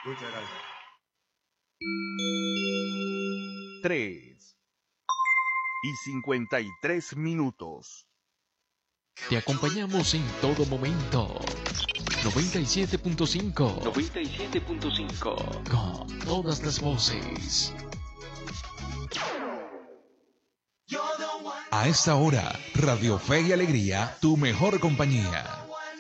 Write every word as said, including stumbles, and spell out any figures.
Muchas gracias. Tres y cincuenta y tres minutos. Te acompañamos en todo momento. noventa y siete punto cinco. noventa y siete punto cinco. Con todas las voces. A esta hora, Radio Fe y Alegría, tu mejor compañía.